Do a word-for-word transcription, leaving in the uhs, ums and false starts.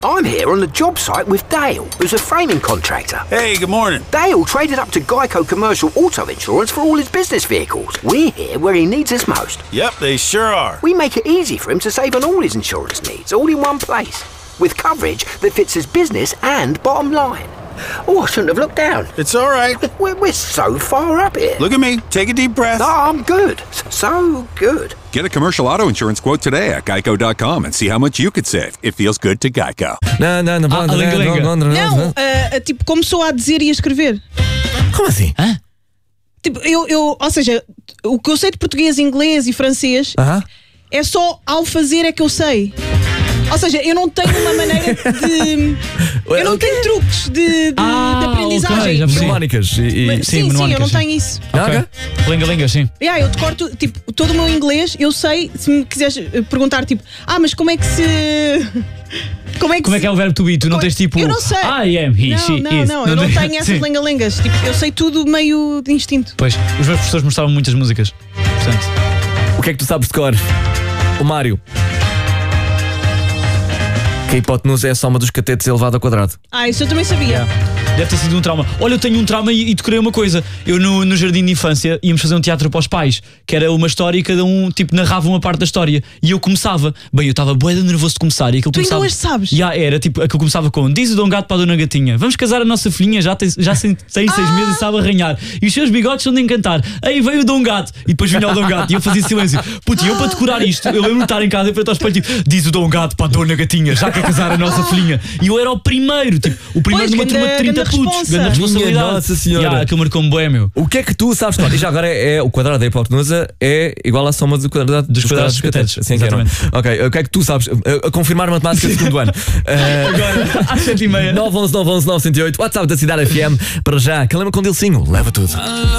I'm here on the job site with Dale, who's a framing contractor. Hey, good morning. Dale traded up to Geico Commercial Auto Insurance for all his business vehicles. We're here where he needs us most. Yep, they sure are. We make it easy for him to save on all his insurance needs, all in one place, with coverage that fits his business and bottom line. Oh, I shouldn't have looked down. It's all right. We're, we're so far up here. Look at me. Take a deep breath. Oh, I'm good. So good. Get a commercial auto insurance quote today at geico dot com and see how much you could save. It feels good to Geico. Não, não, não, Ah, não, a linga, linga. não, não, não, Não, não. uh, tipo, começou a dizer e a escrever. Como assim? Hã? Tipo, eu, eu, ou seja, o que eu sei de português, inglês e francês Aham. é só ao fazer é que eu sei. Ou seja, eu não tenho uma maneira de. Eu não tenho truques de, de, Ah, de aprendizagem. ok, já percebi. Mnemónicas e, e... Mas, sim, sim, eu mnemónicas, não sim. tenho isso. Não, ok. Linga, linga, sim. Yeah, eu decorto, tipo, todo o meu inglês, eu sei, se me quiseres eh, perguntar, tipo, ah, mas como é que se. Como é que, Como é que é o verbo to be? Tu não tens tipo Eu não sei. I am, he, não, she, não, is. não, eu não tens- tenho essas Sim. lenga-lengas. Tipo, eu sei tudo meio de instinto. Pois, os meus professores mostravam muitas músicas. Portanto, O que é que tu sabes de cor? O Mário. Que a hipotenusa é a soma dos catetos elevado ao quadrado. Ah, isso eu também sabia. yeah. Deve ter sido um trauma. Olha, eu tenho um trauma e, e decorei uma coisa. Eu no, no jardim de infância íamos fazer um teatro para os pais, que era uma história e cada um tipo narrava uma parte da história. E eu começava. Bem, eu estava bué de nervoso de começar. E aquilo Tu ainda começava, hoje sabes? Já era, tipo, aquilo começava com: diz o Dom Gato para a Dona Gatinha, vamos casar a nossa filhinha, já tem, já tem, tem seis Ah! meses e sabe arranhar. E os seus bigodes são de encantar. Aí veio o Dom Gato. E depois vinha o Dom Gato. E eu fazia silêncio. Puto, e eu para decorar isto, eu lembro-me de estar em casa e para estar ao espelho, tipo, diz o Dom Gato para a Dona Gatinha, já quer casar a nossa filhinha. E eu era o primeiro, tipo, o primeiro Pois, de uma turma de ganda- trinta ganda putos. responsa. Grande responsabilidade. Minha Nossa Senhora. Yeah, aquilo marcou-me bué, meu. O que é que tu sabes de cor? E já agora é, é o quadrado da hipotenusa é igual à soma do quadrado Dos quadrados dos catetos. Assim que é, não é? Ok, o que é que tu sabes? A, a confirmar a matemática do segundo ano. Uh, Agora, às sete e meia. nove onze nove onze nove zero oito, WhatsApp da Cidade F M. Para já, Calema com Dilcinho, leva tudo.